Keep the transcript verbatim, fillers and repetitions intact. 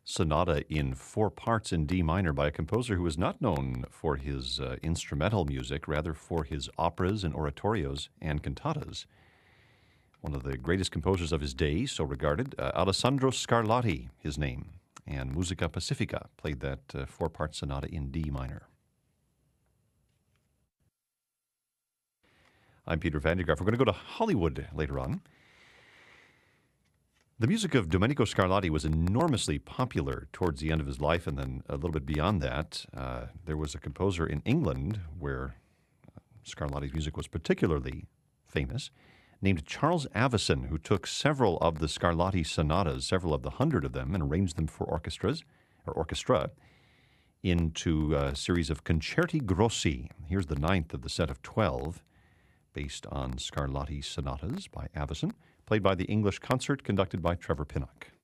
Sonata in four parts in D minor by a composer who is not known for his uh, instrumental music, rather for his operas and oratorios and cantatas. One of the greatest composers of his day, so regarded, uh, Alessandro Scarlatti, his name, and Musica Pacifica played that uh, four-part sonata in D minor. I'm Peter Van de Graaff. We're going to go to Hollywood later on. The music of Domenico Scarlatti was enormously popular towards the end of his life, and then a little bit beyond that. Uh, there was a composer in England where Scarlatti's music was particularly famous, named Charles Avison, who took several of the Scarlatti sonatas, several of the hundred of them, and arranged them for orchestras or orchestra into a series of concerti grossi. Here's the ninth of the set of twelve, based on Scarlatti sonatas by Avison, played by the English Concert, conducted by Trevor Pinnock.